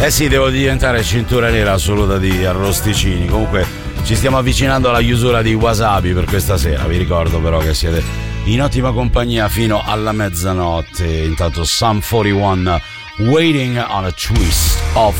Eh sì, devo diventare cintura nera assoluta di arrosticini. Comunque ci stiamo avvicinando alla chiusura di Wasabi per questa sera. Vi ricordo però che siete in ottima compagnia fino alla mezzanotte. Intanto Sum 41, Waiting on a Twist of